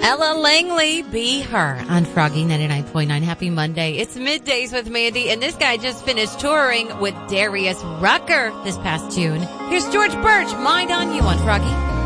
Ella Langley, Be Her on Froggy 99.9. Happy Monday. It's Middays with Mandy, and this guy just finished touring with Darius Rucker this past June. Here's George Birch, Mind on You on Froggy.